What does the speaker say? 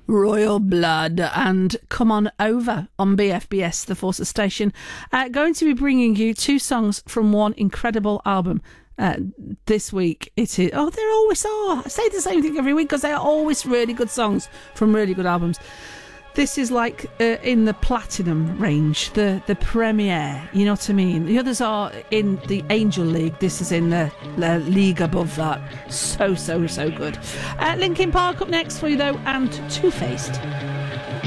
Royal Blood and Come On Over on BFBS, the Forces Station. Going to be bringing you two songs from one incredible album this week. It is, oh, there always are. I say the same thing every week because they are always really good songs from really good albums. This is like in the platinum range, the premiere, you know what I mean? The others are in the Angel League. This is in the league above that. So good. Linkin Park up next for you, though, and Two Faced.